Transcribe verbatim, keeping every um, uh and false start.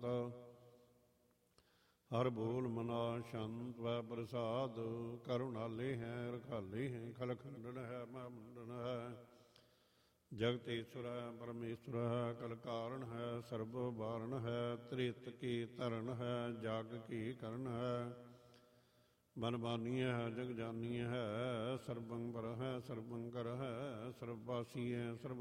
ਸ਼ਾਂਤ। ਹਰ ਬੋਲ ਮਨਾ ਸ਼ੰਤ ਵੈ ਪ੍ਰਸਾਦ। ਕਰੁਣਾਲੇ ਹੈ ਰਖਾਲੇ ਹੈ ਖਲਖੰਡਨ ਹੈ ਮਹਾਮੰਡਨ ਹੈ। ਜਗਤ ਈਸ਼ਵਰ ਹੈ ਪਰਮੇਸ਼ਵਰ ਹੈ ਕਲ ਕਾਰਨ ਹੈ ਸਰਬ ਵਾਰਨ ਹੈ। ਤ੍ਰਿਤ ਕੀ ਧਰਨ ਹੈ ਜਗ ਕੀ ਕਰਨ ਹੈ। ਮਨ ਬਾਨੀਐ ਹੈ ਜਗ ਜਾਨੀਐ ਹੈ। ਸਰਬੰ ਪਰ ਹੈ ਸਰਬੰ ਕਰ ਹੈ ਸਰਬਵਾਸੀ ਹੈ ਸਰਬ